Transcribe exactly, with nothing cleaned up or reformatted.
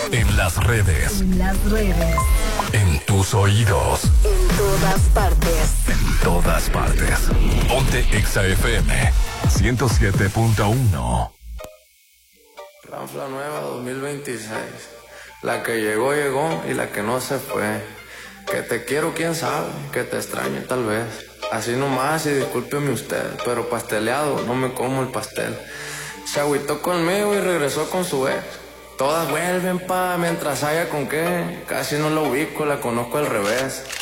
En las redes. En las redes. En tus oídos. En todas partes. En todas partes. Ponte Exa F M ciento siete punto uno. Ranfla nueva dos mil veintiséis. La que llegó, llegó y la que no se fue. Que te quiero, quién sabe, que te extrañe tal vez. Así nomás y discúlpeme usted, pero pasteleado no me como el pastel. Se agüitó conmigo y regresó con su ex. Todas vuelven pa' mientras haya con qué. Casi no la ubico, la conozco al revés.